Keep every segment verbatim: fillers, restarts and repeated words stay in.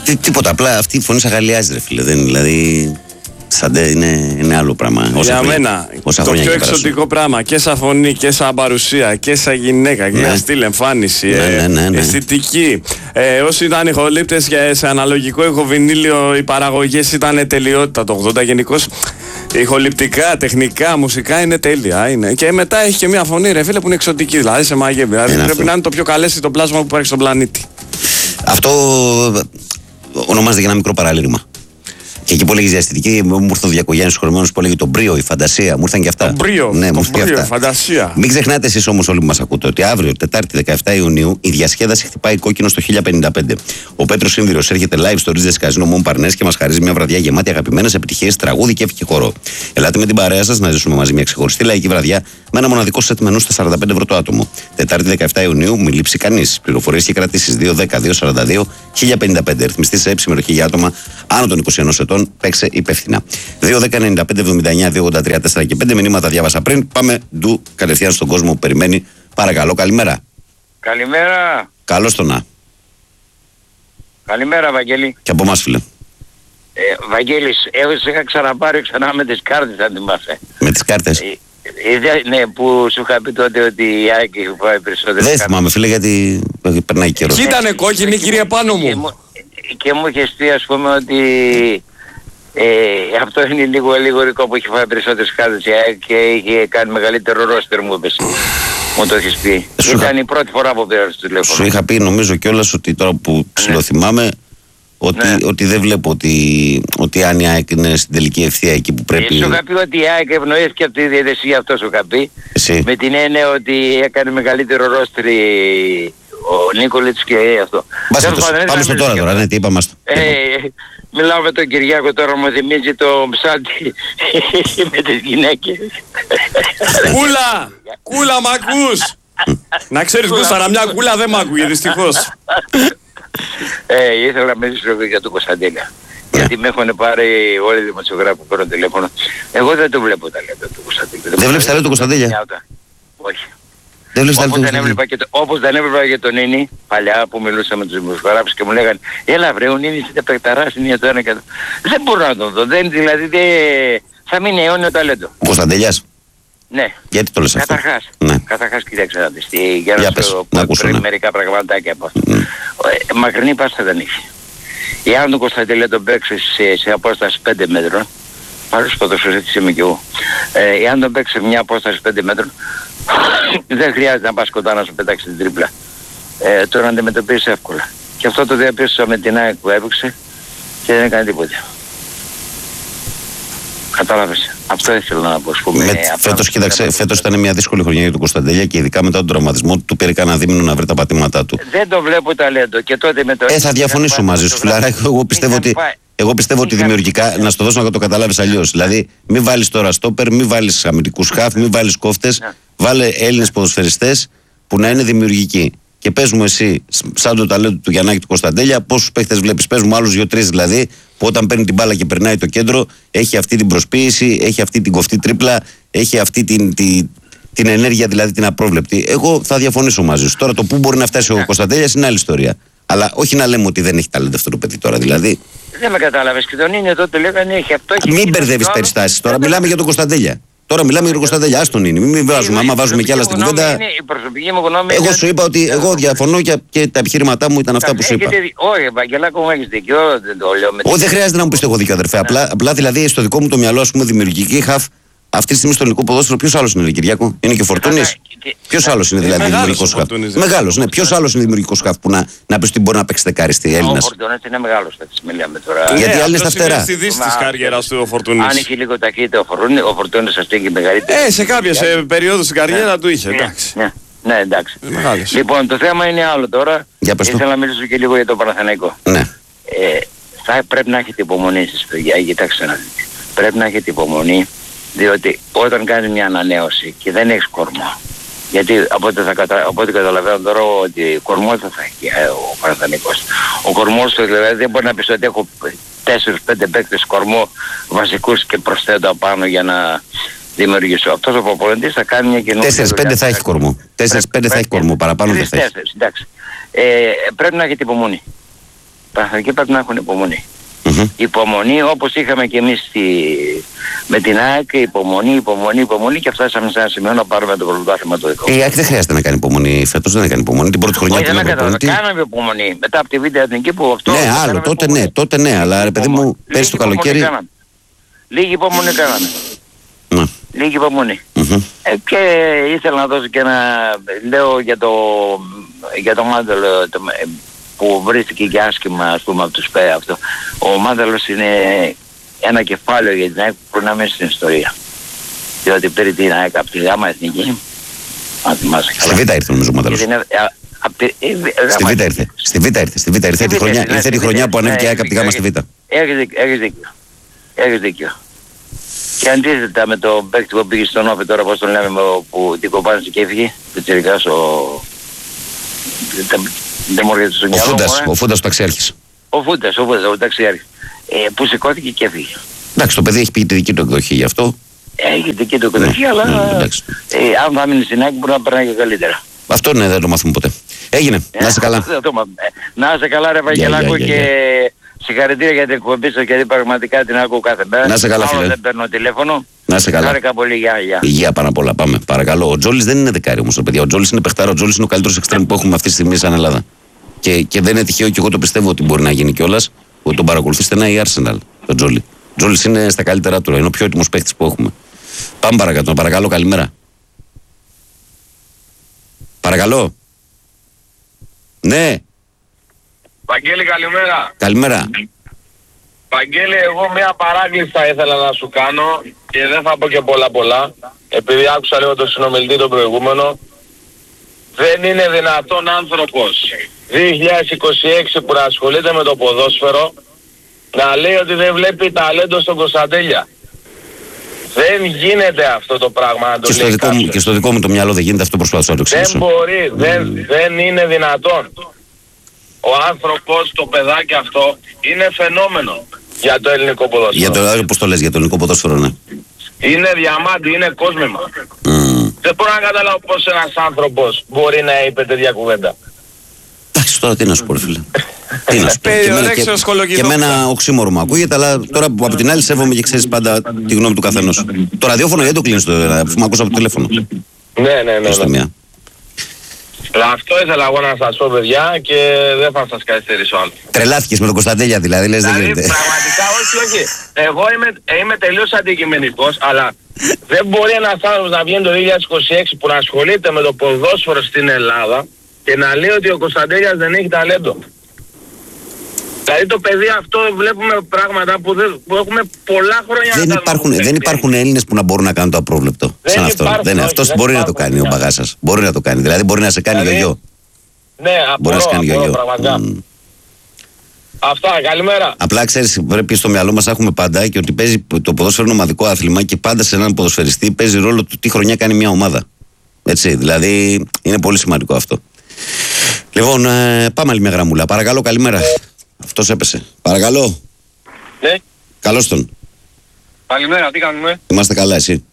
Τι, τίποτα, απλά αυτή η φωνή σαγαλιάζει, ρε φίλε. Δεν, δηλαδή. Σαντέ είναι, είναι άλλο πράγμα. Για όσα μένα, όσα το πιο εξωτικό εξωτικό πράγμα και σαν φωνή και σαν παρουσία και σαν γυναίκα και ναι. σαν στυλ εμφάνιση, ναι, ναι, ναι, ναι. αισθητική. Ε, όσοι ήταν ηχολήπτες σε αναλογικό ηχοβινίλιο, οι παραγωγές ήταν τελειότητα το ογδόντα. Γενικώς ηχοληπτικά, τεχνικά, μουσικά είναι τέλεια. Είναι. Και μετά έχει και μια φωνή, ρε φίλε, που είναι εξωτική. Δηλαδή σε μαγεύει. Δηλαδή είναι πρέπει αυτό. να είναι το πιο καλέσθητο πλάσμα που υπάρχει στον πλανήτη. Αυτό ονομάζεται για ένα μικρό παραλήρημα. Και εκεί που έλεγε για αισθητική, μου ήρθε ο Διακογέννης χρονιμένος που έλεγε το μπρίο, η φαντασία. Μου ήρθαν και αυτά. Το μπρίο, ναι, το μου ήρθαν μπρίο, και η αυτά. φαντασία. Μην ξεχνάτε εσείς όμως όλοι που μας ακούτε ότι αύριο, Τετάρτη δεκαεφτά Ιουνίου, η διασκέδαση χτυπάει κόκκινο στο χίλια πενήντα πέντε. Ο Πέτρος Σύνδυρος έρχεται live στο Ρίζες Καζίνο Μον Παρνές και μας χαρίζει μια βραδιά γεμάτη αγαπημένες επιτυχίες, τραγούδι και χορό. Ελάτε με την παρέα σας να ζήσουμε μαζί μια ξεχωριστή λαϊκή βραδιά με ένα μοναδικό σετ μενού στα σαράντα πέντε ευρώ το άτομο. Τετάρτη δεκαεφτά Ιουνίου, μη λείψει κανείς. Πληροφορίες και κρατήσεις δύο δέκα δύο σαράντα δύο χίλια πενήντα πέντε. Ρυθμιστή σε συμμετοχή για άτομα άνω των είκοσι ενός ετών. Παίξε υπεύθυνα. δύο δέκα ενενήντα πέντε εβδομήντα εννιά δύο ογδόντα τρία τέσσερα και πέντε μηνύματα διάβασα πριν. Πάμε ντου κατευθείαν στον κόσμο που περιμένει. Παρακαλώ, καλημέρα. Καλημέρα. Καλώς το να. Καλημέρα, Βαγγέλη. Και από εμάς, φίλε. Ε, Βαγγέλης, εγώ σε είχα ξαναπάρει ξανά με τις κάρτες, αν θυμάσαι. Με τις κάρτες. Ε, ε, ναι, που σου είχα πει τότε ότι η ΑΕΚ έχει πάει περισσότερες Δεν κάρτες. θυμάμαι, φίλε, γιατί περνάει καιρός. Κοίτανε κόκκινη, κύριε πάνω Και μου. μου, και μου είχες πει, ας πούμε, ότι ε, αυτό είναι λίγο λιγορικό που έχει φάει περισσότερες κάρτες η ΑΕΚ και είχε κάνει μεγαλύτερο ρόστερ, μου είπες. Μου το έχεις πει. Σου Ήταν είχα- η πρώτη φορά που πήρα στο τηλέφωνο. Σου είχα πει, νομίζω κιόλας, ότι τώρα που ψιλοθυμάμαι, ότι, Ναι. ότι δεν βλέπω ότι, ότι αν η ΑΕΚ είναι στην τελική ευθεία εκεί που πρέπει. Ε, σου είχα πει ότι η ΑΕΚ ευνοήθηκε από τη διαιτησία, αυτό σου είχα πει. Εσύ. Με την έννοια ότι έκανε μεγαλύτερο ρόστρι ο Νίκολιτς και αυτό. Μπας Τέλος αυτός. πάντων, δεν Πάμε θα στο μιλήσω τώρα, για τώρα, αυτό. ναι, τι είπαμε. στο- Ε, μιλάω με τον Κυριάκο τώρα, μου θυμίζει το ψάντι με τις γυναίκες. Κούλα! Κούλα, μ' ακούς! Να ξέρεις, Κούσταρα, μια κούλα δεν μ' ακούγε, δυστυχώς. Ε, ήθελα να μιλήσω για τον Κωνσταντέλια. Γιατί με έχουν πάρει όλοι οι δημοσιογράφοι που παίρνουν τηλέφωνο. Εγώ δεν το βλέπω ταλέντο του Κωνσταντέλια. Δεν βλέπεις ταλέντο του Κωνσταντέλια? Όχι. Δεν βλέπεις ταλέντο Όπως του δεν, Κωνσταντέλια. έβλεπα και το, όπως δεν έβλεπα και τον Νίνη, παλιά που μιλούσα με τους δημοσιογράφους και μου λέγανε «Έλα βρε, ο Νίνης είναι παικταράς, είναι το ένα και το...» Δεν μπορώ να τον δω, δεν, δηλαδή δεν... θα μείνει αιώνιο ταλέντο. Ο Κωνσταντέλιας. Ναι. Γιατί το λες αυτό? Καταρχάς, Ναι. καταρχάς κοίταξε να δεις, τι- για Για να πες, σου να πω ακούσω, πριν ναι. μερικά πραγματάκια από αυτό. Mm. Ε, μακρινή πάσα δεν είχε. Εάν τον Κωνσταντέλια τον παίξει σε, σε απόσταση πέντε μέτρων, παρόλος ποδοσφαιριστής είμαι κι εγώ, ε, εάν τον παίξει σε μια απόσταση πέντε μέτρων, δεν χρειάζεται να πας κοντά να σου πετάξει την τρίπλα. Ε, τον αντιμετωπίζεις εύκολα. Και αυτό το διαπίστωσα με την ΑΕΚ που έπαιξε και δεν έκανε τίποτα. Κατάλαβες. Αυτό ήθελα να πω, ας πούμε. Με, απλά- φέτος, κοίταξε, φέτος ήταν μια δύσκολη χρονιά για τον Κωνσταντέλια και ειδικά μετά τον τραυματισμό του, του πήρε κανένα δίμηνο να βρει τα πατήματά του. Δεν το βλέπω ταλέντο και τότε με το... Ε, θα διαφωνήσω μαζί σου, φιλαράκι. Εγώ πιστεύω ότι, εγώ πιστεύω ότι δημιουργικά, να στο δώσω να το καταλάβεις αλλιώς. Δηλαδή, μην βάλεις τώρα στόπερ, μην βάλεις αμυντικούς χαφ, μην βάλεις κόφτες. Ναι. Βάλε Έλληνες ποδοσφαιριστές που να είναι δημιουργικοί. Και πες μου εσύ, σαν το ταλέντο του Γιαννάκη του Κωνσταντέλια, πόσους παίχτες βλέπεις? Πες μου άλλους δύο-τρεις δηλαδή, που όταν παίρνει την μπάλα και περνάει το κέντρο, έχει αυτή την προσποίηση, έχει αυτή την κοφτή τρίπλα, έχει αυτή την, την, την ενέργεια δηλαδή την απρόβλεπτη. Εγώ θα διαφωνήσω μαζί σου. Τώρα το πού μπορεί να φτάσει ο Κωνσταντέλιας είναι άλλη ιστορία. Αλλά όχι να λέμε ότι δεν έχει ταλέντο αυτό το παιδί τώρα δηλαδή. Δεν με κατάλαβες και τον είναι τότε λέγανε έχει αυτό έχει... Μην μπερδεύεις περιστάσεις τώρα. Μιλάμε για τον Κωνσταντέλια. Τώρα μιλάμε για τον Κωνσταντέλια. Άστον είναι. Μην βάζουμε. Άμα βάζουμε κι άλλα στην κουβέντα. Η προσωπική μου γνώμη Εγώ σου είπα ότι εγώ διαφωνώ και, και τα επιχείρηματά μου ήταν αυτά που σου είπα. Όχι, Ευαγγελάκο μου έχεις δίκιο, δεν το λέω με... Όχι, δεν χρειάζεται να μου πεις το έχω δίκιο, αδερφέ. Απλά, απλά δηλαδή στο δικό μου το μυαλό, α πούμε, δημιουργική χαφ αυτή τη στιγμή στο ελληνικό ποδόσφαιρο, ποιος άλλος είναι, Κυριάκο? Είναι και ο Φορτούνης. Ποιος άλλος είναι δηλαδή δημιουργικός χαφ? Μεγάλος, ναι. Ποιος άλλος είναι δημιουργικός χαφ που να, να πεις ότι μπορεί να παίξει δεκάριστη Ο Έλληνας? Φορτούνης είναι μεγάλος, θα τις μιλάμε τώρα. Γιατί άλλοι είναι στα φτερά. Στη δύση της καριέρας του ο Αν Φορτούνης. είχε λίγο ταχύτητα ο Φορτούνης, ο Φορτούνης αυτή και μεγαλύτερη. Ε, σε κάποιες ε, περιόδους στην καριέρα του είχε, εντάξει. Ναι, ναι, εντάξει. Είναι μεγάλος. Λοιπόν, το θέμα είναι άλλο τώρα. Για πες το. Ήθελα να μιλήσω και λίγο για το Παναθηναϊκό. Ναι. Ε, θα πρέπει να έχετε υπομονή εσείς, παιδιά, κοιτάξτε να δείτε. Πρέπει να έχετε υπομονή, διότι όταν κάνεις μια ανανέωση και δεν έχεις κορμό, γιατί από ό,τι, θα κατα... από ό,τι καταλαβαίνω τώρα ότι κορμό θα έχει ε, ο Παναθηναϊκός. Ο κορμός του δηλαδή δεν μπορεί να πεις ότι έχω τέσσερις πέντε παίκτες κορμό βασικούς και προσθέτω απάνω για να δημιουργήσω. Αυτός ο προπονητής θα κάνει μια καινούργια τέσσερις πέντε θα έχει κορμό. τέσσερις πέντε θα έχει κορμό. Παραπάνω δεν θα έχει. Εντάξει. Ε, πρέπει να έχετε υπομονή. Παναθηναϊκοί πρέπει να έχουν υπομονή. Mm-hmm. Υπομονή όπως είχαμε και εμείς στη... με την ΑΕΚ, υπομονή, υπομονή, υπομονή και φτάσαμε σε ένα σημείο να πάρουμε το πρωτάθλημα το δικό. Η ΑΕΚ δεν χρειάζεται να κάνει υπομονή φέτος, δεν έκανε υπομονή. Την πρώτη χρονιά όχι, που δεν προπονητή. Κάναμε υπομονή μετά από τη Β' Εθνική που αυτό. Ναι, άλλο, τότε ναι, τότε ναι, αλλά ρε παιδί μου, πέρσι το καλοκαίρι. Λίγη υπομονή κάναμε. Ναι. Λίγη υπομονή. Mm-hmm. Ε, και ήθελα να δώσω και ένα, λέω για το, για το Μάντελο που βρίσκεται και άσχημα, ας πούμε, από τους ΠΕ αυτό. Ο Μάντελος είναι ένα κεφάλαιο για την ΑΕΚ που να μέσα στην ιστορία. Διότι πήρε την ΑΕΚ από τη Γάμα Εθνική. Αν θυμάσαι καλά. Στη Β' ήρθε νομίζω ο Μάντελος. Στη Β' ήρθε. Στη Β' ήρθε. Στη Β' ήρθε. Ήρθε τη χρονιά που ανέβηκε η ΑΕΚ από τη Γάμα στη Β'. Έχεις δίκιο. Έχεις δίκιο. Και αντίθετα με τον παίκτη που πήγε στον Όφη τώρα, πώς τον λέμε, που την κοπάνησε και έφυγε, πιτσιρικάς ο... Δεν μου έρχεται στο μυαλό μου. Ο Φούντας ο ταξιάρχης. Ο Φούντας, ο Φούντας, ο ταξιάρχης. Ε, που σηκώθηκε και έφυγε. Εντάξει, το παιδί έχει πει τη δική του εκδοχή γι' αυτό. Έχει τη δική του εκδοχή, ναι, αλλά ναι, ε, αν θα μείνει στην ΑΕΚ μπορεί να περνάει και καλύτερα. Αυτό ναι, δεν το μάθουμε ποτέ. Έγινε, ε, να είσαι καλά. Να είσαι καλά ρε Βαγγελάκο και... Συγχαρητήρια για την εκπομπή σας, γιατί πραγματικά την ακούω κάθε μέρα. Να σε καλά, φίλε. Δεν παίρνω τηλέφωνο. Να σε καλά. Χάρηκα πολύ, γεια, γεια. Υγεία πάνω απ' όλα, πάμε. Παρακαλώ. Ο Τζόλης δεν είναι δεκάρι όμως, παιδιά. Ο Τζόλης είναι παιχτάρα. Ο Τζόλης είναι ο καλύτερος εξτρέμ που έχουμε αυτή τη στιγμή σαν Ελλάδα. Και, και δεν είναι τυχαίο και εγώ το πιστεύω ότι μπορεί να γίνει κιόλας. Ότι τον παρακολουθεί στενά η Arsenal, τον Τζόλη. Ο Τζόλης είναι στα καλύτερά του. Είναι ο πιο έτοιμος παίχτης που έχουμε. Πάμε παρακάτω. Παρακαλώ, καλημέρα. Παρακαλώ. Ναι. Βαγγέλη, καλημέρα. Καλημέρα. Βαγγέλη, εγώ μια παράκληση θα ήθελα να σου κάνω και δεν θα πω και πολλά πολλά, επειδή άκουσα λίγο τον συνομιλητή τον προηγούμενο. Δεν είναι δυνατόν άνθρωπος δύο χιλιάδες είκοσι έξι που να ασχολείται με το ποδόσφαιρο να λέει ότι δεν βλέπει ταλέντο στον Κωνσταντέλια. Δεν γίνεται αυτό το πράγμα να το και, λέει στο μου, και στο δικό μου το μυαλό δεν γίνεται αυτό, προσπαθώ να το εξηγήσω. Δεν μπορεί, δεν, δεν είναι δυνατόν. Ο άνθρωπος, το παιδάκι αυτό, είναι φαινόμενο για το ελληνικό ποδόσφαιρο. Για το, πώς το λες, για το ελληνικό ποδόσφαιρο, ναι. Είναι διαμάντι, είναι κόσμημα. Mm. Δεν μπορώ να καταλάβω πως ένας άνθρωπος μπορεί να είπε τέτοια κουβέντα. Εντάξει, τώρα τι να σου πω, ρε φίλε. Τι να σου πω. Και εμένα, και, και εμένα οξύμορο μου ακούγεται, αλλά τώρα που από την άλλη σέβομαι και ξέρεις πάντα τη γνώμη του καθενός. Το ραδιόφωνο δεν το κλείνεις, το μου ακούσα από το τηλέφωνο. Ναι, ναι, ναι. ναι. Μία. Αυτό ήθελα εγώ να σας πω, παιδιά, και δεν θα σας καθυστερήσω άλλο. Τρελάθηκες με τον Κωνσταντέλια, δηλαδή, λες δηλαδή, δεν γίνεται. Πραγματικά, όχι, όχι. Εγώ είμαι, είμαι τελείως αντικειμενικός, αλλά δεν μπορεί ένας άνθρωπος να βγαίνει το δύο χιλιάδες είκοσι έξι που να ασχολείται με το ποδόσφαιρο στην Ελλάδα και να λέει ότι ο Κωνσταντέλιας δεν έχει ταλέντο. Δηλαδή το παιδί αυτό βλέπουμε πράγματα που, δεν, που έχουμε πολλά χρόνια δεν να υπάρχουν, τα δεν υπάρχουν Έλληνες που να μπορούν να κάνουν το απρόβλεπτο. Δεν σαν αυτό. υπάρχουν, δεν, όχι, αυτός δεν μπορεί υπάρχουν, να το κάνει ο Μπαγάσας. Μπορεί να το κάνει. Δηλαδή μπορεί να σε κάνει δηλαδή, γιογιό. Ναι, μπορεί απορώ, να σε κάνει απορώ, γιογιό. πραγματικά. Mm. Αυτά, καλημέρα. Απλά ξέρεις, πρέπει στο μυαλό μας να έχουμε πάντα και ότι παίζει το ποδόσφαιρο είναι ομαδικό άθλημα και πάντα σε έναν ποδοσφαιριστή παίζει ρόλο του τι χρονιά κάνει μια ομάδα. Έτσι, δηλαδή είναι πολύ σημαντικό αυτό. Λοιπόν, ε, πάμε άλλη μια γραμμούλα. Παρακαλώ, καλημέρα. Αυτός έπεσε. Παρακαλώ. Ναι. Καλώς τον. Καλημέρα, τι κάνουμε? Είμαστε καλά, εσύ?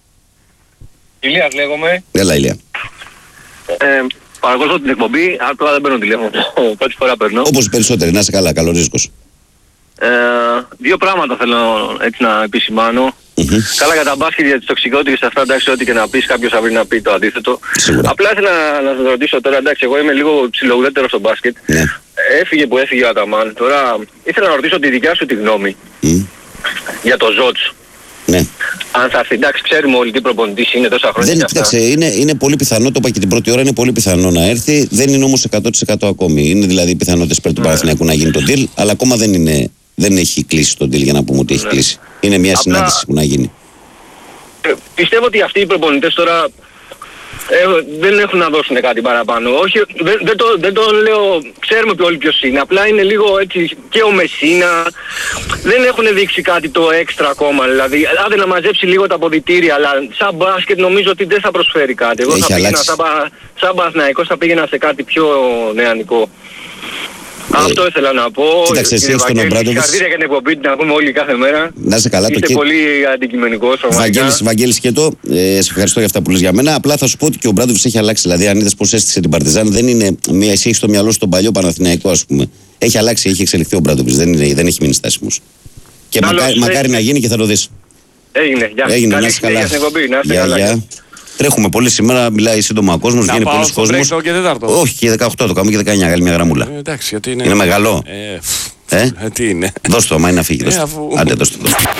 Ηλίας λέγομαι. Έλα, Ηλία. Ε, παρακολουθώ την εκπομπή, αλλά τώρα δεν παίρνω τηλέφωνο. Πρώτη φορά παίρνω. Όπως οι περισσότεροι, να είσαι καλά, καλό ρίσκος. Ε, δύο πράγματα θέλω έτσι να επισημάνω. Mm-hmm. Καλά για τα μπάσκετ, για τις τοξικότητες αυτά, εντάξει, ό,τι και να πεις, κάποιος θα βρει να πει το αντίθετο. Σίγουρα. Απλά ήθελα να, να σας ρωτήσω τώρα, εντάξει, εγώ είμαι λίγο ψιλοουδέτερος στο μπάσκετ. Ναι. Έφυγε που έφυγε ο Αταμάν. Τώρα ήθελα να ρωτήσω τη δικιά σου τη γνώμη mm. για το Ζότς. Ναι. Αν θα έρθει, εντάξει, ξέρουμε όλοι τι προπονητής είναι τόσα χρόνια. Δεν, κοίταξε, είναι, είναι πολύ πιθανό, το είπα και την πρώτη ώρα, είναι πολύ πιθανό να έρθει. Δεν είναι όμως εκατό τοις εκατό ακόμη. Είναι δηλαδή πιθανότητες πέρα του Παναθηναϊκού να γίνει το deal, αλλά ακόμα δεν, είναι, δεν έχει κλείσει το deal για να πούμε ότι έχει κλείσει. Είναι μια Απλά, συνάντηση που να γίνει. Ε, πιστεύω ότι αυτοί οι προπονητές τώρα ε, δεν έχουν να δώσουν κάτι παραπάνω. Όχι, δεν, δεν, το, δεν το λέω, ξέρουμε και όλοι ποιος είναι. Απλά είναι λίγο έτσι και ο Μεσίνα. Δεν έχουν δείξει κάτι το έξτρα ακόμα. Δηλαδή, άντε να μαζέψει λίγο τα αποδυτήρια, αλλά σαν μπάσκετ νομίζω ότι δεν θα προσφέρει κάτι. Εγώ Έχει θα πήγαινα αλλάξει. σαν, σαν Παναθηναϊκός, θα πήγαινα σε κάτι πιο νεανικό. Αυτό ήθελα να πω. Κοίταξε, εσύ έχεις τον Ομπράντοβιτς. Συγχαρητήρια για την εκπομπή, την ακούμε όλοι κάθε μέρα. Να είσαι καλά. Είστε το... πολύ αντικειμενικός. Βαγγέλης, Βαγγέλης Σκέτο, ε, σε ευχαριστώ για αυτά που λες για μένα. Απλά θα σου πω ότι και ο Ομπράντοβιτς έχει αλλάξει. Δηλαδή, αν είδες πώς έστησε την Παρτιζάν, δεν είναι μία. Εσύ έχεις στο μυαλό σου τον παλιό Παναθηναϊκό, ας πούμε. Έχει αλλάξει, έχει εξελιχθεί ο Ομπράντοβιτς. Δεν, δεν έχει μείνει στάσιμος. Και μακάρι, μακάρι να γίνει και θα το δεις. Έγινε, γεια. Έγινε, Καλή να είσαι καλά. στην εκπομπή, να είστε Γεια, καλά. γεια. Τρέχουμε πολύ σήμερα, μιλάει σύντομα ο κόσμος, Να βγαίνει πάω πολλοί στο κόσμος. τρέκτο και τέταρτο. Όχι, και δεκαοκτώ το κάνουμε και δεκαεννιά, άλλη μια γραμμούλα. Ε, εντάξει, γιατί είναι. Είναι μεγάλο. Ε, φ, Ε? ε, τι είναι. Δώσ' το, άμα είναι να φύγει. Δώσ' Ε, το. αφού- Άντε, δώσ' το. δώσ' το.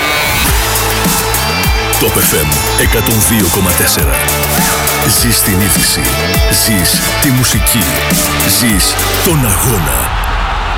Top εφ εμ εκατόν δύο κόμμα τέσσερα. Ζεις την είδηση. Ζεις τη μουσική. Ζεις τον αγώνα.